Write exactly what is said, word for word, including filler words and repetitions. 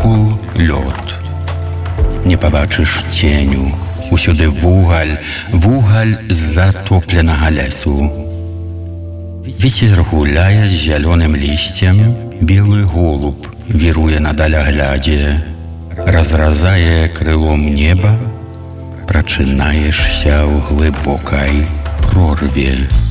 вакол лёд. Не пабачыш ценю, усюды вугаль, вугаль з затопленага лесу. Вецер гуляе з зялёным лісцем, белы голуб віруе на даляглядзе, разразае крылом неба, прачынаешся ў глыбокай прорве.